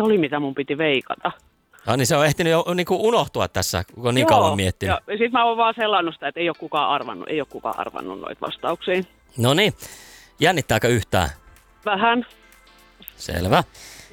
oli, mitä mun piti veikata. Niin se on ehtinyt jo niinku unohtua tässä, kun on niin kauan miettinyt. Ja sit mä oon vaan selannut sitä, että ei ole kukaan arvannut noita vastauksia. No niin, jännittääkö yhtään? Vähän. Selvä.